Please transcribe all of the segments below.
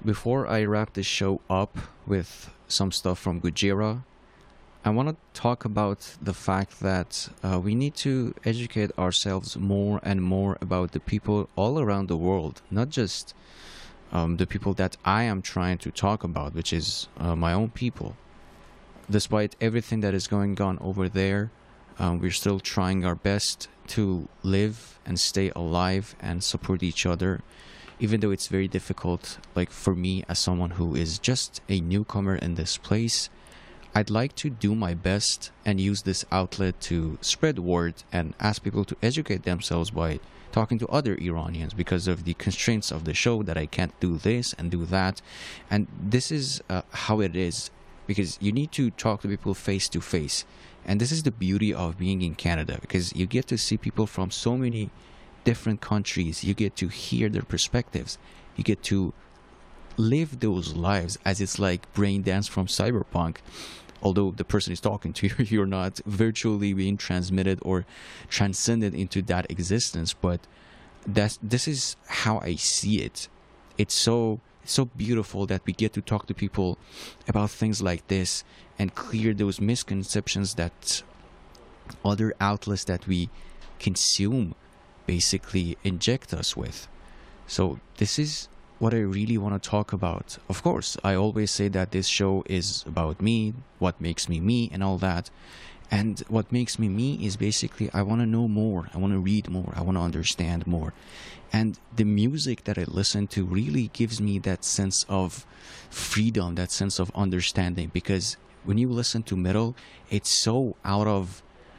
before I wrap this show up with some stuff from Gujira, I want to talk about the fact that we need to educate ourselves more and more about the people all around the world, not just the people that I am trying to talk about, which is my own people. Despite everything that is going on over there, we're still trying our best to live and stay alive and support each other, even though it's very difficult. Like for me, as someone who is just a newcomer in this place, I'd like to do my best and use this outlet to spread word and ask people to educate themselves by talking to other Iranians because of the constraints of the show that I can't do this and do that. And this is how it is, because you need to talk to people face to face. And this is the beauty of being in Canada, because you get to see people from so many different countries. You get to hear their perspectives. You get to live those lives as it's like brain dance from Cyberpunk. Although the person is talking to you, you're not virtually being transmitted or transcended into that existence. But this is how I see it. It's so beautiful that we get to talk to people about things like this and clear those misconceptions that other outlets that we consume basically inject us with. So this is what I really want to talk about. Of course, I always say that this show is about me, what makes me me, and all that. And what makes me me is basically I want to know more, I want to read more, I want to understand more. And the music that I listen to really gives me that sense of freedom, that sense of understanding. Because when you listen to metal, it's so out of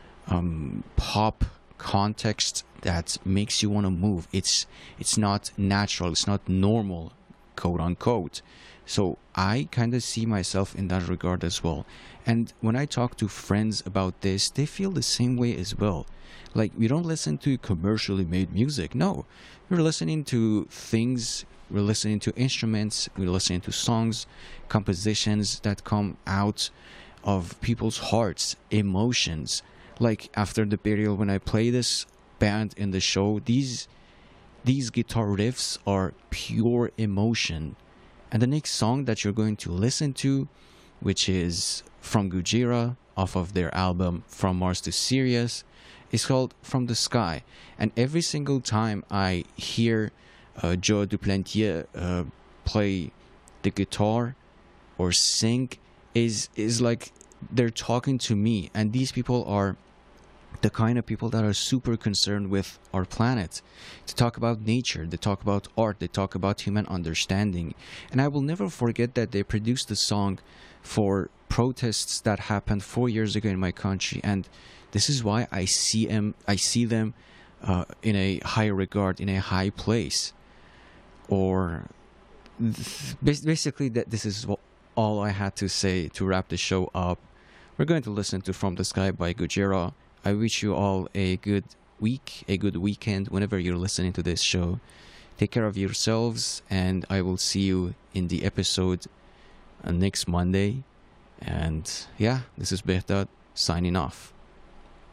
pop context that makes you want to move. It's not natural, it's not normal, quote unquote. So I kind of see myself in that regard as well. And when I talk to friends about this, they feel the same way as well. Like, we don't listen to commercially made music. No, we're listening to things, we're listening to instruments, we're listening to songs, compositions that come out of people's hearts, emotions. Like after the burial, when I play this band in the show, these guitar riffs are pure emotion. And the next song that you're going to listen to, which is from Gujira off of their album From Mars to Sirius, is called From the Sky. And every single time I hear Joe Duplantier play the guitar or sing, is like they're talking to me. And these people are the kind of people that are super concerned with our planet. They talk about nature, they talk about art, they talk about human understanding. And I will never forget that they produced the song for protests that happened 4 years ago in my country. And this is why I see them in a high regard, in a high place. Or basically, that this is all I had to say to wrap the show up. We're going to listen to From the Sky by Gujira. I wish you all a good week, a good weekend whenever you're listening to this show. Take care of yourselves, and I will see you in the episode next Monday. And yeah, this is Behdad signing off.